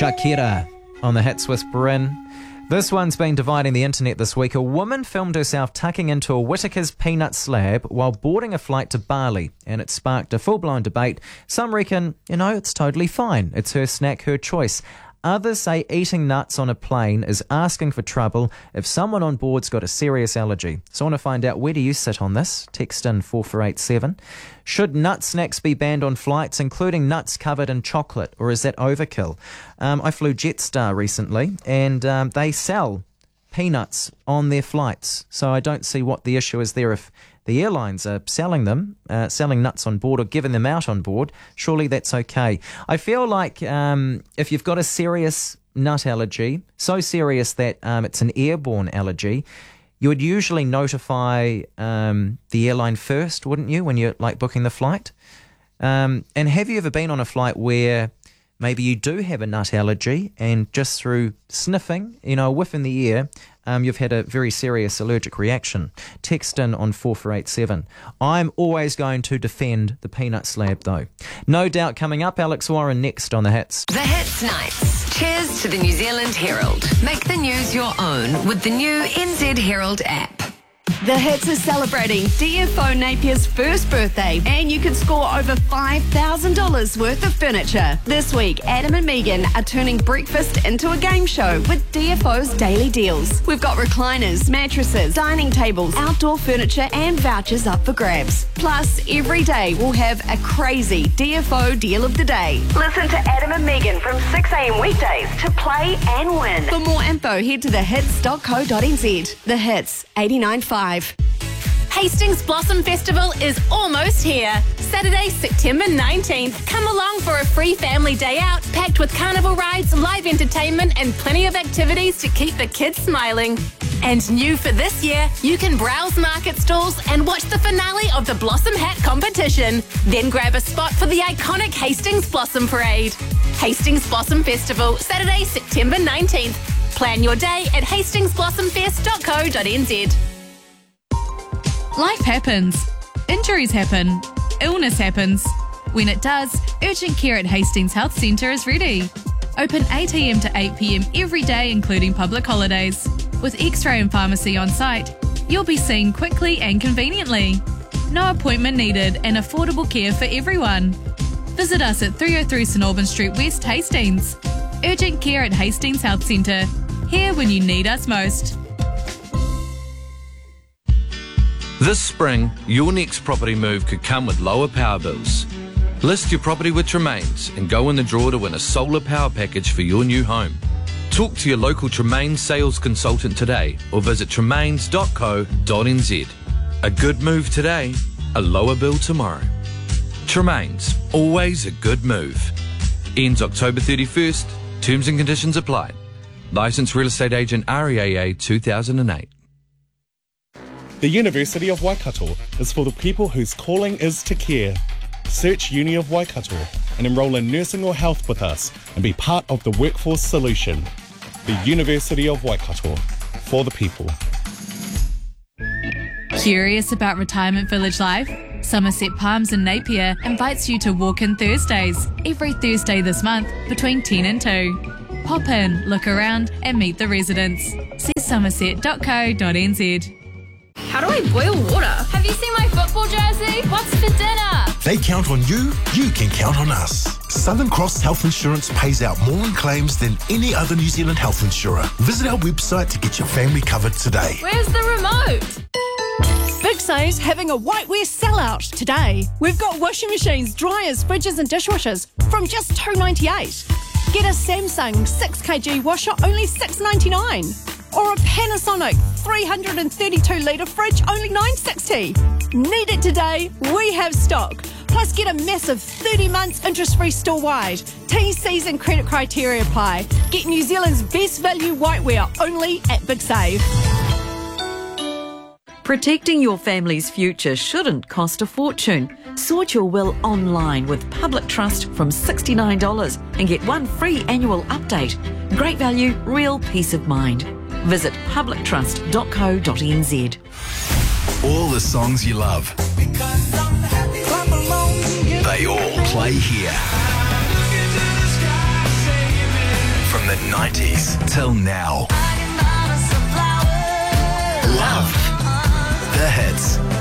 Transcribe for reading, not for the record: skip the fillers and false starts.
Shakira on the hits with Bryn. This one's been dividing the internet this week. A woman filmed herself tucking into a Whittaker's peanut slab while boarding a flight to Bali, and it sparked a full-blown debate. Some reckon, it's totally fine. It's her snack, her choice. Others say eating nuts on a plane is asking for trouble if someone on board's got a serious allergy. So I want to find out, where do you sit on this? Text in 4487. Should nut snacks be banned on flights, including nuts covered in chocolate, or is that overkill? I flew Jetstar recently, and they sell peanuts on their flights, so I don't see what the issue is there. If the airlines are selling them, selling nuts on board or giving them out on board, surely that's okay. I feel like if you've got a serious nut allergy, so serious that it's an airborne allergy, you would usually notify the airline first, wouldn't you, when you're booking the flight? And have you ever been on a flight where maybe you do have a nut allergy and just through sniffing, a whiff in the air, you've had a very serious allergic reaction? Text in on 4487. I'm always going to defend the peanut slab, though. No doubt coming up, Alex Warren next on The Hits. The Hits Nights. Cheers to the New Zealand Herald. Make the news your own with the new NZ Herald app. The Hits is celebrating DFO Napier's first birthday, and you can score over $5,000 worth of furniture. This week, Adam and Megan are turning breakfast into a game show with DFO's daily deals. We've got recliners, mattresses, dining tables, outdoor furniture, and vouchers up for grabs. Plus, every day we'll have a crazy DFO deal of the day. Listen to Adam and Megan from 6 a.m. weekdays to play and win. For more info, head to thehits.co.nz. The Hits 89.5. Hastings Blossom Festival is almost here. Saturday, September 19th. Come along for a free family day out, packed with carnival rides, live entertainment, and plenty of activities to keep the kids smiling. And new for this year, you can browse market stalls and watch the finale of the Blossom Hat competition. Then grab a spot for the iconic Hastings Blossom Parade. Hastings Blossom Festival, Saturday, September 19th. Plan your day at hastingsblossomfest.co.nz. Life happens. Injuries happen. Illness happens. When it does, urgent care at Hastings Health Centre is ready. Open 8 a.m. to 8 p.m. every day, including public holidays. With X-ray and pharmacy on site, you'll be seen quickly and conveniently. No appointment needed and affordable care for everyone. Visit us at 303 St Albans Street West, Hastings. Urgent care at Hastings Health Centre. Here when you need us most. This spring, your next property move could come with lower power bills. List your property with Tremaines and go in the draw to win a solar power package for your new home. Talk to your local Tremaines sales consultant today or visit tremaines.co.nz. A good move today, a lower bill tomorrow. Tremaines, always a good move. Ends October 31st. Terms and conditions apply. Licensed Real Estate Agent REAA 2008. The University of Waikato is for the people whose calling is to care. Search Uni of Waikato and enrol in nursing or health with us and be part of the workforce solution. The University of Waikato, for the people. Curious about retirement village life? Somerset Palms in Napier invites you to walk-in Thursdays, every Thursday this month between 10 and 2. Pop in, look around and meet the residents. See somerset.co.nz. How do I boil water? Have you seen my football jersey? What's for dinner? They count on you, you can count on us. Southern Cross Health Insurance pays out more in claims than any other New Zealand health insurer. Visit our website to get your family covered today. Where's the remote? Big Save's having a whiteware sellout today. We've got washing machines, dryers, fridges and dishwashers from just $2.98. Get a Samsung 6kg washer, only $6.99. Or a Panasonic 332-litre fridge, only $9.60. Need it today? We have stock. Plus get a massive 30 months interest-free store-wide. T's and credit criteria apply. Get New Zealand's best value whiteware only at Big Save. Protecting your family's future shouldn't cost a fortune. Sort your will online with Public Trust from $69 and get one free annual update. Great value, real peace of mind. Visit publictrust.co.nz. All the songs you love. They all play here. 90s till now. Love the hits.